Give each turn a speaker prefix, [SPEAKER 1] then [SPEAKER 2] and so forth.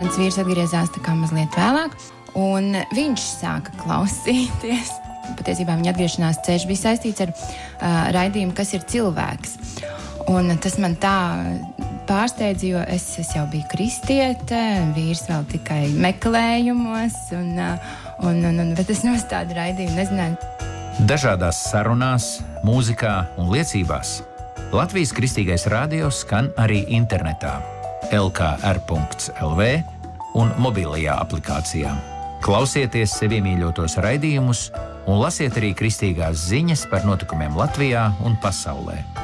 [SPEAKER 1] Mans vīrs atgriezās tā kā mazliet vēlāk, un viņš sāka klausīties. Patiesībā viņa atgriešanās ceļš bija saistīts ar raidījumu, kas ir cilvēks. Un tas man tā pārsteidza, jo es jau biju kristiete, vīrs vēl tikai meklējumos, bet es no tādu raidījumu nezināju.
[SPEAKER 2] Dažādās sarunās, mūzikā un liecībās Latvijas Kristīgais radio skan arī internetā, lkr.lv un mobilajā aplikācijā. Klausieties sevi mīļotos raidījumus un lasiet arī kristīgās ziņas par notikumiem Latvijā un pasaulē.